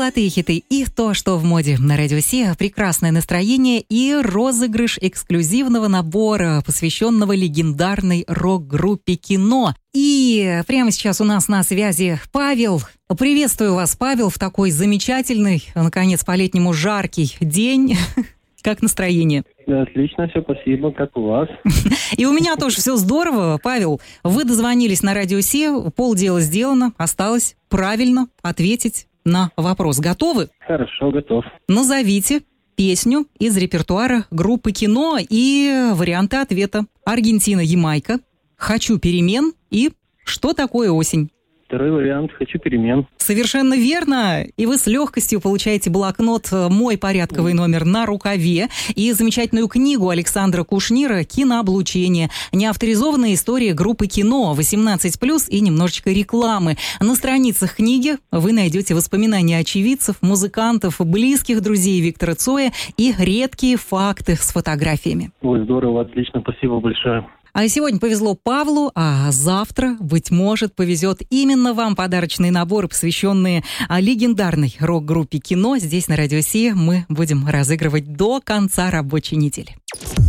Золотые хиты и то, что в моде на Радио Си, прекрасное настроение и розыгрыш эксклюзивного набора, посвященного легендарной рок-группе «Кино». И прямо сейчас у нас на связи Павел. Приветствую вас, Павел, в такой замечательный, наконец, по-летнему жаркий день. Как настроение? Да, отлично, все, спасибо. Как у вас? И у меня тоже все здорово. Павел, вы дозвонились на Радио Си, полдела сделано, осталось правильно ответить на вопрос. Готовы? Хорошо, готов. Назовите песню из репертуара группы «Кино» и варианты ответа. Аргентина, Ямайка, «Хочу перемен» и «Что такое осень?». Второй вариант «Хочу перемен». Совершенно верно. И вы с легкостью получаете блокнот «Мой порядковый номер» на рукаве и замечательную книгу Александра Кушнира «Кинооблучение». Неавторизованная история группы «Кино» 18+, и немножечко рекламы. На страницах книги вы найдете воспоминания очевидцев, музыкантов, близких друзей Виктора Цоя и редкие факты с фотографиями. Ой, здорово, отлично, спасибо большое. А сегодня повезло Павлу, а завтра, быть может, повезет именно вам подарочные наборы, посвященные легендарной рок-группе «Кино». Здесь на Радио Си мы будем разыгрывать до конца рабочей недели.